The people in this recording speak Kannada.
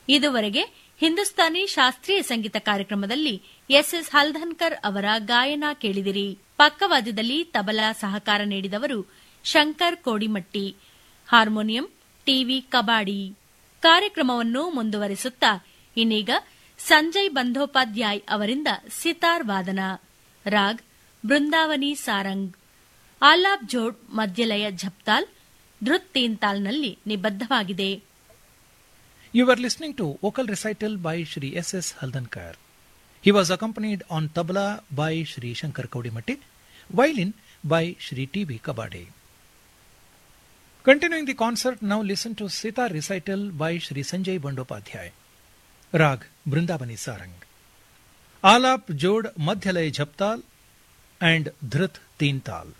ಇದುವರೆಗೆ ಹಿಂದೂಸ್ತಾನಿ ಶಾಸ್ತ್ರೀಯ ಸಂಗೀತ ಕಾರ್ಯಕ್ರಮದಲ್ಲಿ ಎಸ್ಎಸ್ ಹಲ್ದನ್ಕರ್ ಅವರ ಗಾಯನ ಕೇಳಿದಿರಿ. ಪಕ್ಕವಾದ್ಯದಲ್ಲಿ ತಬಲಾ ಸಹಕಾರ ನೀಡಿದವರು ಶಂಕರ್ ಕೋಡಿಮಟ್ಟಿ, ಹಾರ್ಮೋನಿಯಂ ಟಿವಿ ಕಬಾಡಿ. ಕಾರ್ಯಕ್ರಮವನ್ನು ಮುಂದುವರಿಸುತ್ತಾ ಇನ್ನೀಗ ಸಂಜಯ್ ಬಂಧೋಪಾಧ್ಯಾಯ್ ಅವರಿಂದ ಸಿತಾರ್ ವಾದನ. ರಾಗ್ ಬೃಂದಾವನಿ ಸಾರಂಗ್. ಆಲಾಪ್ ಜೋಡ್ ಮಧ್ಯಲಯ ಝಪ್ತಾಲ್, ಧೃತ್ ತೀನ್ತಾಲ್ನಲ್ಲಿ ನಿಬದ್ಧವಾಗಿದೆ. You were listening to vocal recital by Shri S.S. Haldankar. He was accompanied on tabla by Shri Shankar Kodimatti, violin by Shri T.V. Kabade. Continuing the concert, now listen to sitar recital by Shri Sanjay Bandopadhyay. Rag Brindavani Sarang. Alap Jod Madhyalay Jhaptal and Dhrit Teental.